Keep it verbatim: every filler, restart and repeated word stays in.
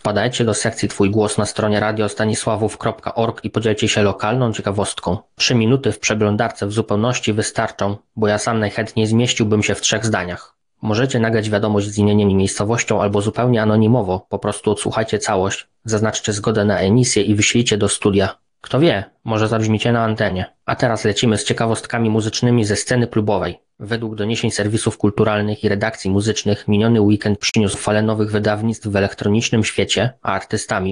Wpadajcie do sekcji Twój Głos na stronie radiostanisławów kropka org i podzielcie się lokalną ciekawostką. Trzy minuty w przeglądarce w zupełności wystarczą, bo ja sam najchętniej zmieściłbym się w trzech zdaniach. Możecie nagrać wiadomość z imieniem i miejscowością albo zupełnie anonimowo, po prostu odsłuchajcie całość, zaznaczcie zgodę na emisję i wyślijcie do studia. Kto wie, może zabrzmicie na antenie. A teraz lecimy z ciekawostkami muzycznymi ze sceny klubowej. Według doniesień serwisów kulturalnych i redakcji muzycznych miniony weekend przyniósł falę nowych wydawnictw w elektronicznym świecie, a artystami